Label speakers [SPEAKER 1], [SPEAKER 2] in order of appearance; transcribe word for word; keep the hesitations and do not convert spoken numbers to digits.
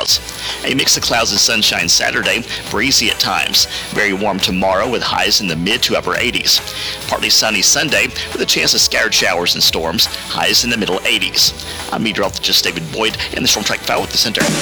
[SPEAKER 1] clouds. A mix of clouds and sunshine Saturday, breezy at times. Very warm tomorrow with highs in the mid to upper eighties. Partly sunny Sunday with a chance of scattered showers and storms, highs in the middle eighties. I'm meteorologist David Boyd in the Storm Track File with the Center.